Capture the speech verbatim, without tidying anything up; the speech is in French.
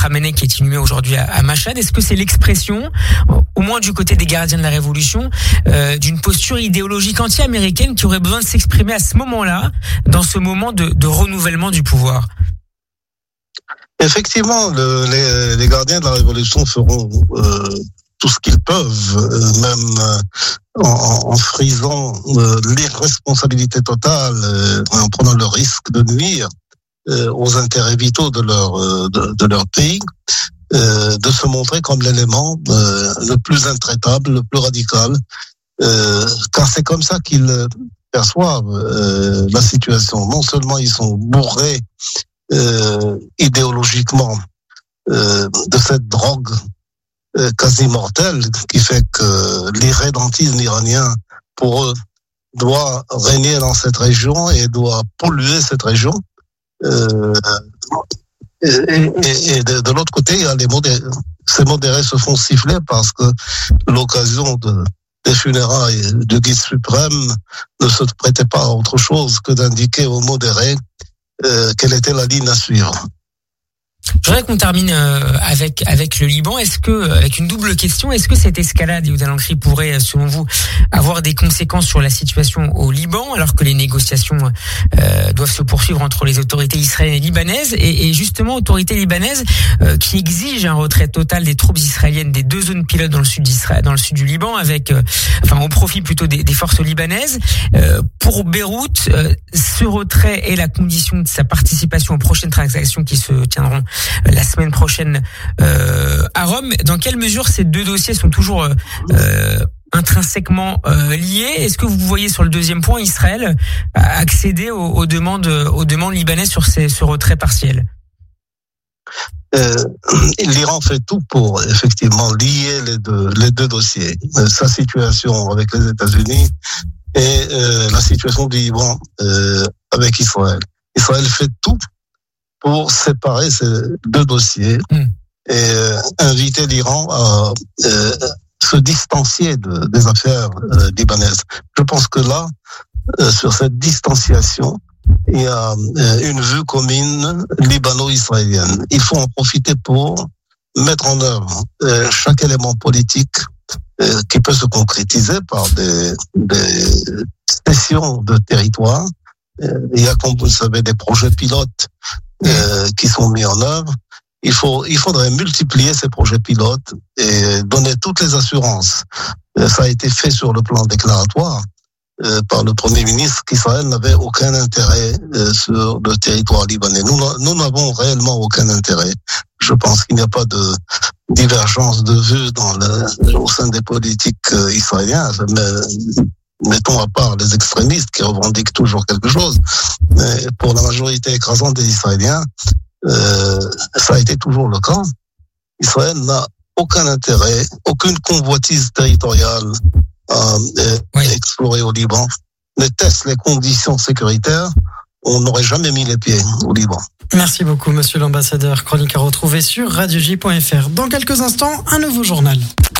Khamenei qui est inhumé aujourd'hui à, à Machhad. Est-ce que c'est l'expression, au moins du côté des gardiens de la révolution, euh, d'une posture idéologique anti-américaine qui aurait besoin de s'exprimer à ce moment-là, dans ce moment de, de renouvellement du pouvoir? Effectivement, le, les, les gardiens de la révolution feront euh, tout ce qu'ils peuvent, euh, même euh, en, en frisant euh, l'irresponsabilité totale, euh, en prenant le risque de nuire euh, aux intérêts vitaux de leur euh, de, de leur pays, euh, de se montrer comme l'élément euh, le plus intraitable, le plus radical, euh, car c'est comme ça qu'ils perçoivent euh, la situation. Non seulement ils sont bourrés Euh, idéologiquement euh, de cette drogue euh, quasi mortelle qui fait que l'irrédentisme iranien pour eux doit régner dans cette région et doit polluer cette région. Euh, et, et, et de, de l'autre côté, il y a les modérés. Ces modérés se font siffler parce que l'occasion de des funérailles du guide suprême ne se prêtait pas à autre chose que d'indiquer aux modérés Euh, quelle était la ligne à suivre. Je voudrais qu'on termine euh, avec avec le Liban. Est-ce que, avec une double question, est-ce que cette escalade, Yehuda Lankri, pourrait, selon vous, avoir des conséquences sur la situation au Liban, alors que les négociations euh, doivent se poursuivre entre les autorités israéliennes et libanaises, et, et justement autorités libanaises euh, qui exigent un retrait total des troupes israéliennes des deux zones pilotes dans le sud d'Israël, dans le sud du Liban, avec, euh, enfin, au profit plutôt des, des forces libanaises. Euh, pour Beyrouth, euh, ce retrait est la condition de sa participation aux prochaines transactions qui se tiendront la semaine prochaine euh, à Rome. Dans quelle mesure ces deux dossiers sont toujours euh, intrinsèquement euh, liés? Est-ce que vous voyez sur le deuxième point Israël accéder aux, aux demandes aux demandes libanaises sur ces, ce retrait partiel? Euh, L'Iran fait tout pour effectivement lier les deux les deux dossiers, euh, sa situation avec les États-Unis et euh, la situation du Liban euh, avec Israël. Israël fait tout pour séparer ces deux dossiers mmh. et euh, inviter l'Iran à euh, se distancier de, des affaires euh, libanaises. Je pense que là, euh, sur cette distanciation, il y a euh, une vue commune libano-israélienne. Il faut en profiter pour mettre en œuvre euh, chaque élément politique euh, qui peut se concrétiser par des, des cessions de territoire. Euh, il y a, comme vous le savez, des projets pilotes euh, qui sont mis en œuvre. Il faut, il faudrait multiplier ces projets pilotes et donner toutes les assurances. Euh, ça a été fait sur le plan déclaratoire euh, par le Premier ministre qu'Israël n'avait aucun intérêt euh, sur le territoire libanais. Nous, nous n'avons réellement aucun intérêt. Je pense qu'il n'y a pas de divergence de vue dans le, au sein des politiques euh, israéliens, mais mettons à part les extrémistes qui revendiquent toujours quelque chose. Mais pour la majorité écrasante des Israéliens, euh, ça a été toujours le cas. Israël n'a aucun intérêt, aucune convoitise territoriale à euh, oui. explorer au Liban. N'était-ce les conditions sécuritaires, on n'aurait jamais mis les pieds au Liban. Merci beaucoup, monsieur l'ambassadeur. Chronique à retrouver sur radio j point f r. Dans quelques instants, un nouveau journal.